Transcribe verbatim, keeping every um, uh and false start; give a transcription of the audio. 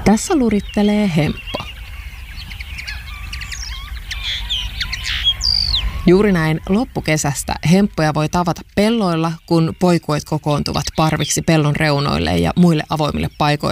Tässä lurittelee Hemppo. Juuri näin loppukesästä hemppoja voi tavata pelloilla, kun poikuet kokoontuvat parviksi pellon reunoille ja muille avoimille paikoille.